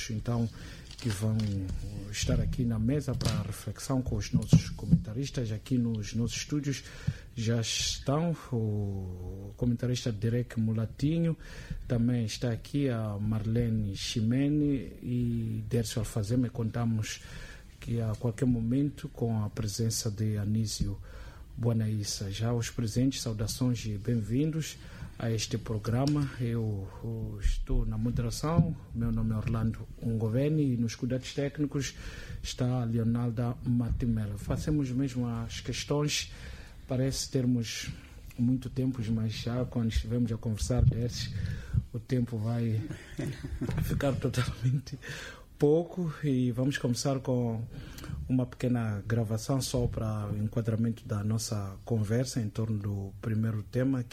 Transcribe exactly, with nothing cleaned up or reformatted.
todos então que vão estar aqui na mesa para a reflexão com os nossos comentaristas. Aqui nos nossos estúdios já estão o comentarista Derek Mulatinho, também está aqui a Marlene Chimene e Dércio Alfazema. Contamos que a qualquer momento com a presença de Anísio Bonaissa. Já os presentes, saudações e bem-vindos a este programa. Eu, eu estou na moderação, meu nome é Orlando Ungoveni e nos cuidados técnicos está a Leonalda Matimela. Fazemos mesmo as questões, parece termos muito tempo, mas já quando estivermos a conversar desses, o tempo vai ficar totalmente pouco e vamos começar com uma pequena gravação só para o enquadramento da nossa conversa em torno do primeiro tema,